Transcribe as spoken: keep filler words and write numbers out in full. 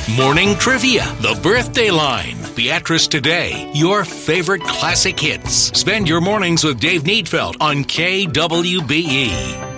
Morning Trivia, the birthday line, Beatrice Today, your favorite classic hits. Spend your mornings with Dave Needfeld on K W B E.